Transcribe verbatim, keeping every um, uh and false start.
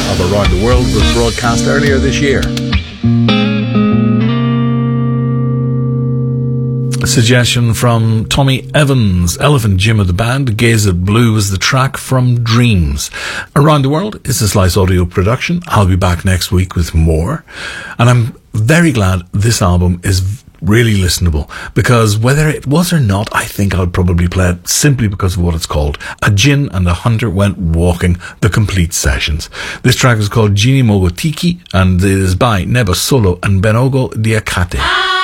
of Around the World was broadcast earlier this year. A suggestion from Tommy Evans, Elephant Jim of the band. Gaze at Blue was the track from Dreams. Around the World is a Slice Audio production. I'll be back next week with more. And I'm very glad this album is really listenable, because whether it was or not, I think I would probably play it simply because of what it's called. A Gin and a Hunter Went Walking, the complete sessions. This track is called Gini Mogotiki and it is by Neba Solo and Benogo Diakate.